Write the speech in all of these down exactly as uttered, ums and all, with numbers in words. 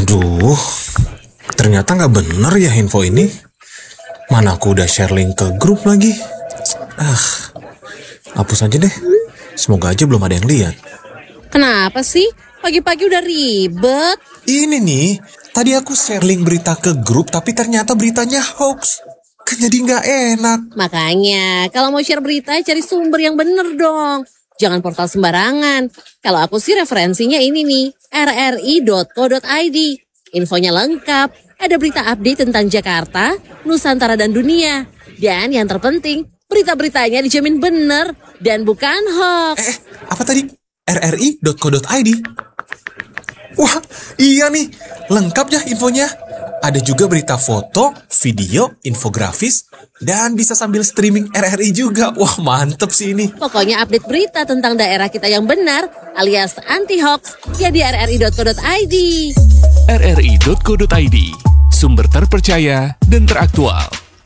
Aduh, ternyata nggak bener ya info ini. Mana aku udah share link ke grup lagi. Ah, hapus aja deh. Semoga aja belum ada yang lihat. Kenapa sih? Pagi-pagi udah ribet. Ini nih, tadi aku share link berita ke grup, tapi ternyata beritanya hoax. Kan jadi nggak enak. Makanya, kalau mau share berita, cari sumber yang bener dong. Jangan portal sembarangan. Kalau aku sih referensinya ini nih, r r i dot co dot i d. Infonya lengkap, ada berita update tentang Jakarta, Nusantara dan dunia. Dan yang terpenting, berita-beritanya dijamin bener dan bukan hoax. Eh, apa tadi? r r i dot co dot i d. Wah, iya nih, lengkap ya infonya. Ada juga berita foto, video, infografis, dan bisa sambil streaming R R I juga. Wah, mantep sih ini. Pokoknya update berita tentang daerah kita yang benar, alias anti-hoax, ya di r r i dot co dot i d. r r i dot co dot i d, sumber terpercaya dan teraktual.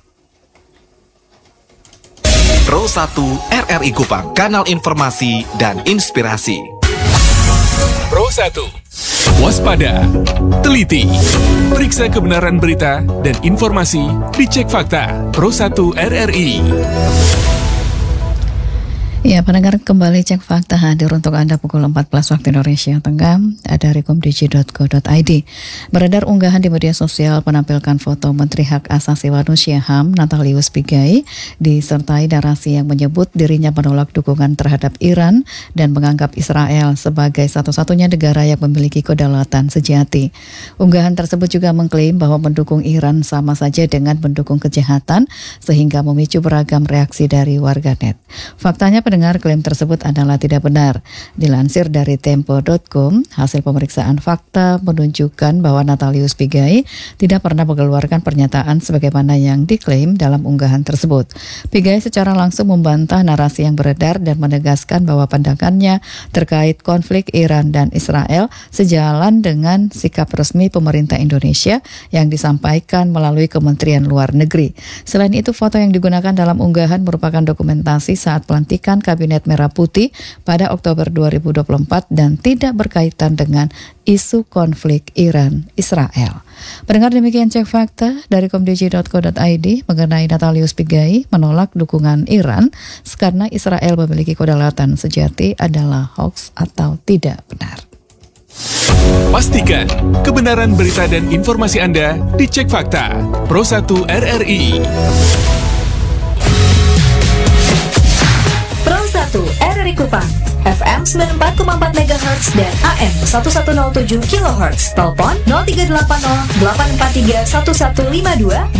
Pro satu R R I Kupang, kanal informasi dan inspirasi. Pro satu. Waspada, teliti, periksa kebenaran berita dan informasi, dicek fakta. Pro satu R R I. Ya, pendengar, kembali Cek Fakta hadir untuk Anda pukul empat belas waktu Indonesia Tengah dari komdigi dot co dot i d. Beredar unggahan di media sosial menampilkan foto Menteri Hak Asasi Manusia H A M Natalius Pigai disertai narasi yang menyebut dirinya menolak dukungan terhadap Iran dan menganggap Israel sebagai satu-satunya negara yang memiliki kedaulatan sejati. Unggahan tersebut juga mengklaim bahwa mendukung Iran sama saja dengan mendukung kejahatan sehingga memicu beragam reaksi dari warganet. Faktanya, pendengar, klaim tersebut adalah tidak benar. Dilansir dari tempo dot com, hasil pemeriksaan fakta menunjukkan bahwa Natalius Pigai tidak pernah mengeluarkan pernyataan sebagaimana yang diklaim dalam unggahan tersebut. Pigai secara langsung membantah narasi yang beredar dan menegaskan bahwa pandangannya terkait konflik Iran dan Israel sejalan dengan sikap resmi pemerintah Indonesia yang disampaikan melalui Kementerian Luar Negeri. Selain itu, foto yang digunakan dalam unggahan merupakan dokumentasi saat pelantikan Kabinet Merah Putih pada Oktober dua ribu dua puluh empat dan tidak berkaitan dengan isu konflik Iran-Israel. Pendengar, demikian Cek Fakta dari komdigi dot co dot i d mengenai Natalius Pigai menolak dukungan Iran karena Israel memiliki kedaulatan sejati adalah hoax atau tidak benar. Pastikan kebenaran berita dan informasi Anda dicek fakta. Pro satu R R I. Pro satu R R I Kupang, F M sembilan puluh empat koma empat megahertz dan A M seribu seratus tujuh kilohertz. Telepon nol tiga delapan nol delapan empat tiga satu satu lima dua